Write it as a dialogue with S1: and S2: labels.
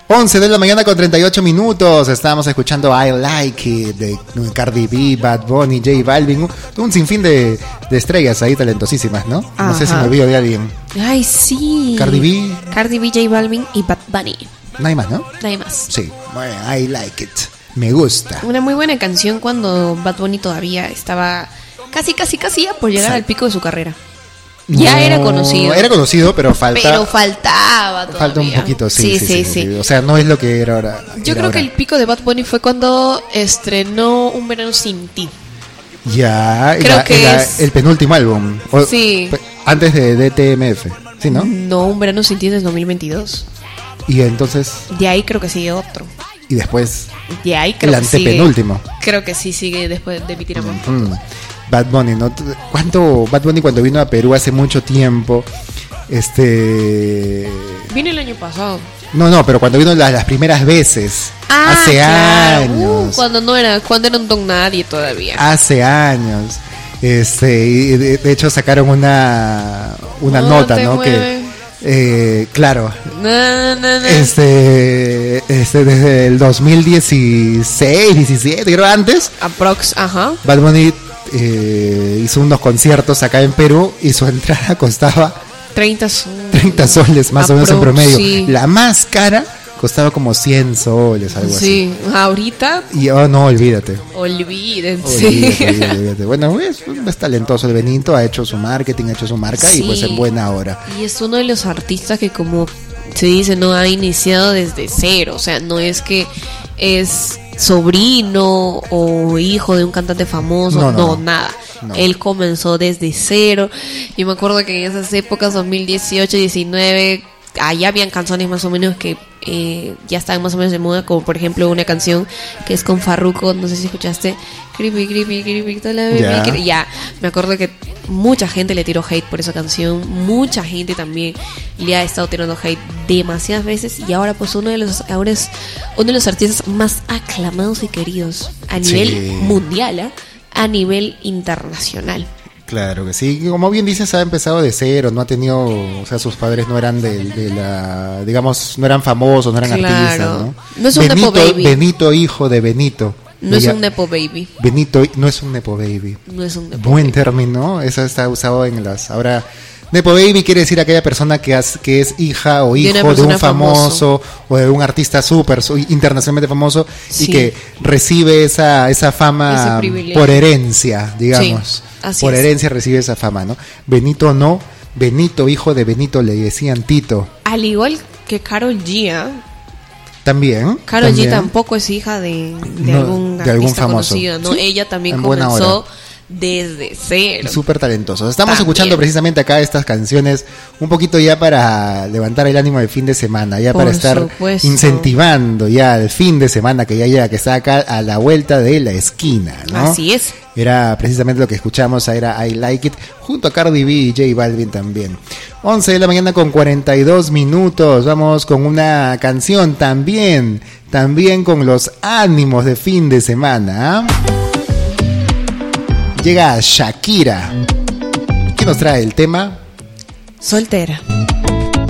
S1: 11 de la mañana con 38 minutos. Estábamos escuchando I Like It de Cardi B, Bad Bunny, J Balvin. Un sinfín de estrellas ahí talentosísimas, ¿no?
S2: Ajá.
S1: No sé si me olvido de alguien.
S2: Ay, sí.
S1: Cardi B,
S2: J Balvin y Bad Bunny.
S1: no hay más, ¿no?
S2: No hay más.
S1: Sí. Bueno, I Like It. Me gusta.
S2: Una muy buena canción cuando Bad Bunny todavía estaba casi ya por llegar al pico de su carrera. Ya era conocido.
S1: Era conocido, pero faltaba todavía. Falta un poquito, sí. O sea, no es lo que era ahora.
S2: Yo creo que el pico de Bad Bunny fue cuando estrenó Un Verano Sin Ti.
S1: Ya,
S2: creo que
S1: es el penúltimo álbum.
S2: Sí.
S1: Antes de DTMF, ¿sí, no?
S2: No, Un Verano Sin Ti es 2022.
S1: Y entonces...
S2: De ahí creo que sigue otro.
S1: Y después...
S2: De ahí creo
S1: el
S2: que sigue.
S1: antepenúltimo.
S2: Creo que sí sigue después de emitir Amor.
S1: Bad Bunny, ¿no? Bad Bunny cuando vino a Perú hace mucho tiempo,
S2: Vino el año pasado.
S1: No, pero cuando vino las primeras veces, hace
S2: claro.
S1: años.
S2: Cuando era un don nadie todavía.
S1: Hace años. Y de hecho sacaron una nota, ¿no? Que claro. Desde el 2016, 17, creo antes.
S2: Ajá.
S1: Bad Bunny hizo unos conciertos acá en Perú y su entrada costaba
S2: 30
S1: soles más o menos en promedio.
S2: Sí.
S1: La más cara costaba como 100 soles, algo así.
S2: Sí, ahorita.
S1: Y no, olvídate.
S2: Olvídense.
S1: Bueno, es talentoso el Benito, ha hecho su marketing, ha hecho su marca y pues en buena hora.
S2: Y es uno de los artistas que, como se dice, no ha iniciado desde cero. O sea, no es que es sobrino o hijo de un cantante famoso, no, nada. No. Él comenzó desde cero. Yo me acuerdo que en esas épocas, 2018, 19, allá habían canciones más o menos que ya estaban más o menos de moda, como por ejemplo una canción que es con Farruko, no sé si escuchaste, Creepy, ya, me acuerdo que mucha gente le tiró hate por esa canción, mucha gente también le ha estado tirando hate demasiadas veces, y ahora pues ahora es uno de los artistas más aclamados y queridos a nivel mundial, a nivel internacional.
S1: Claro que sí, como bien dices, ha empezado de cero, no ha tenido, o sea, sus padres no eran digamos, no eran famosos, no eran artistas, ¿no?
S2: No es un nepo baby.
S1: Benito, hijo de Benito.
S2: No es un nepo baby.
S1: Benito no es un nepo baby.
S2: No es un nepo
S1: Buen
S2: baby.
S1: término, eso está usado en ahora. Nepo baby quiere decir aquella persona que es hija o hijo de un famoso o de un artista internacionalmente famoso, y que recibe esa fama por herencia, digamos.
S2: Sí,
S1: por herencia recibe esa fama, ¿no? Benito no, Benito, hijo de Benito, le decían Tito.
S2: Al igual que Karol G,
S1: También.
S2: Karol G tampoco es hija de algún artista famoso. Conocido, ¿no? Sí, ella también comenzó desde cero.
S1: Súper talentosos. Estamos escuchando precisamente acá estas canciones un poquito ya para levantar el ánimo del fin de semana, ya para estar incentivando ya el fin de semana que ya llega, que está acá a la vuelta de la esquina, ¿no?
S2: Así es.
S1: Era precisamente lo que escuchamos, era I Like It, junto a Cardi B y J Balvin también. 11 de la mañana con 42 minutos. Vamos con una canción también con los ánimos de fin de semana. Llega Shakira. ¿Qué nos trae el tema?
S2: Soltera.